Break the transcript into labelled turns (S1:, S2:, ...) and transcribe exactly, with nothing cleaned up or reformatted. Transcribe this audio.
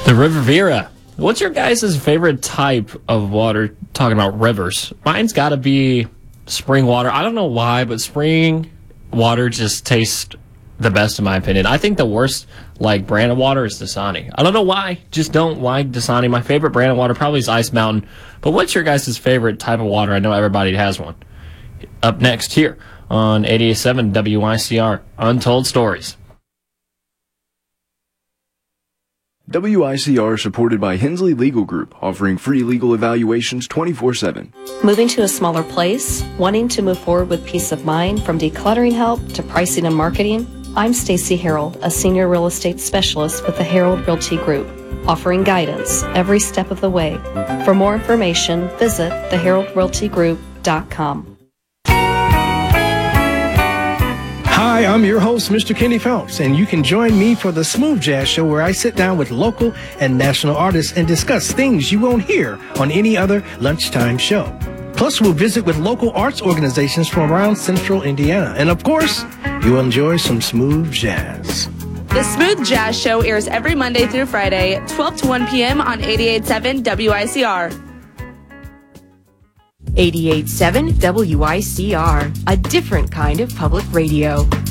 S1: The Riviera. What's your guys' favorite type of water? Talking about rivers. Mine's got to be spring water. I don't know why, but spring water just tastes the best in my opinion. I think the worst like brand of water is Dasani. I don't know why. Just don't like Dasani. My favorite brand of water probably is Ice Mountain. But what's your guys' favorite type of water? I know everybody has one. Up next here on eighty-eight point seven W I C R, Untold Stories.
S2: W I C R is supported by Hensley Legal Group, offering free legal evaluations twenty-four seven.
S3: Moving to a smaller place, wanting to move forward with peace of mind, from decluttering help to pricing and marketing? I'm Stacy Harold, a senior real estate specialist with the Harold Realty Group, offering guidance every step of the way. For more information, visit the harold realty group dot com.
S4: Hi, I'm your host, Mister Kenny Phelps, and you can join me for the Smooth Jazz Show, where I sit down with local and national artists and discuss things you won't hear on any other lunchtime show. Plus, we'll visit with local arts organizations from around central Indiana. And of course, you'll enjoy some smooth jazz.
S5: The Smooth Jazz Show airs every Monday through Friday, twelve to one p.m. on eighty-eight point seven W I C R.
S6: eighty-eight point seven W I C R, a different kind of public radio.